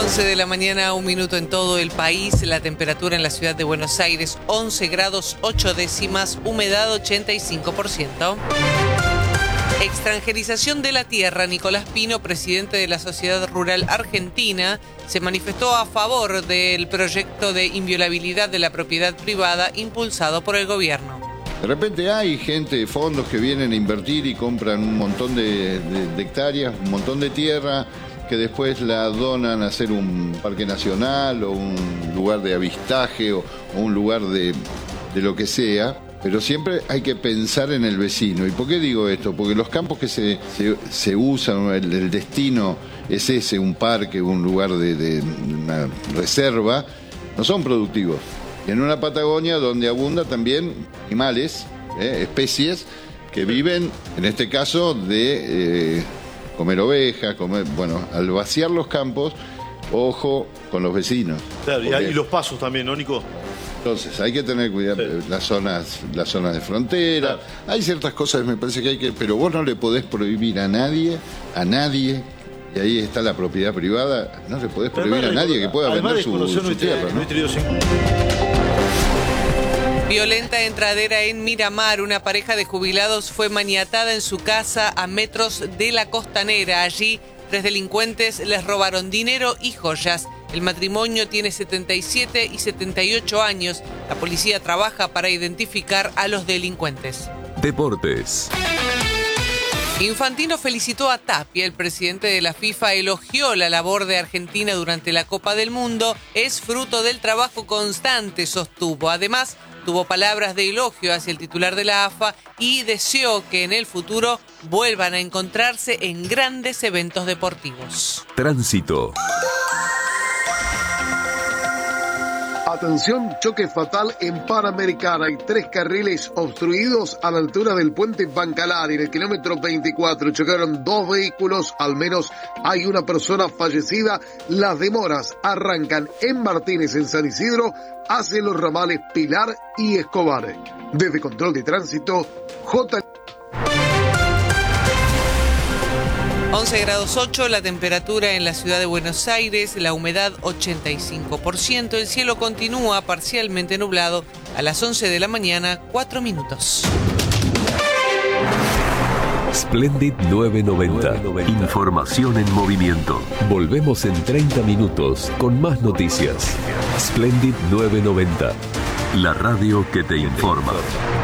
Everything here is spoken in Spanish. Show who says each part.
Speaker 1: 11 de la mañana, 1 minuto en todo el país. La temperatura en la ciudad de Buenos Aires, 11 grados 8 décimas, humedad 85%. Extranjerización de la tierra. Nicolás Pino, presidente de la Sociedad Rural Argentina, se manifestó a favor del proyecto de inviolabilidad de la propiedad privada impulsado por el gobierno.
Speaker 2: De repente hay gente de fondos que vienen a invertir y compran un montón de hectáreas, un montón de tierra, que después la donan a hacer un parque nacional o un lugar de avistaje o un lugar de lo que sea. Pero siempre hay que pensar en el vecino. ¿Y por qué digo esto? Porque los campos que se usan, el destino es ese, un parque, un lugar de una reserva, no son productivos. Y en una Patagonia donde abunda también animales, especies que viven, en este caso, de comer ovejas, al vaciar los campos, ojo con los vecinos.
Speaker 3: Claro, y los pasos también, ¿no, Nico?
Speaker 2: Entonces, hay que tener cuidado, sí. Las zonas de frontera, claro. Hay ciertas cosas que me parece que hay que... Pero vos no le podés prohibir a nadie, y ahí está la propiedad privada, no le podés prohibir a nadie que pueda vender su tierra, ¿no?
Speaker 1: Violenta entradera en Miramar. Una pareja de jubilados fue maniatada en su casa a metros de la Costanera. Allí, 3 delincuentes les robaron dinero y joyas. El matrimonio tiene 77 y 78 años. La policía trabaja para identificar a los delincuentes.
Speaker 4: Deportes.
Speaker 1: Infantino felicitó a Tapia. El presidente de la FIFA elogió la labor de Argentina durante la Copa del Mundo. Es fruto del trabajo constante, sostuvo. Además, tuvo palabras de elogio hacia el titular de la AFA y deseó que en el futuro vuelvan a encontrarse en grandes eventos deportivos.
Speaker 4: Tránsito.
Speaker 5: Atención, choque fatal en Panamericana. Hay 3 carriles obstruidos a la altura del puente Bancalari. En el kilómetro 24 chocaron 2 vehículos, al menos hay una persona fallecida. Las demoras arrancan en Martínez, en San Isidro, hacia los ramales Pilar y Escobar. Desde Control de Tránsito, J.
Speaker 1: 11 grados 8, la temperatura en la ciudad de Buenos Aires, la humedad 85%, el cielo continúa parcialmente nublado. A las 11 de la mañana, 4 minutos.
Speaker 4: Splendid 990. Información en movimiento. Volvemos en 30 minutos con más noticias. Splendid 990. La radio que te informa.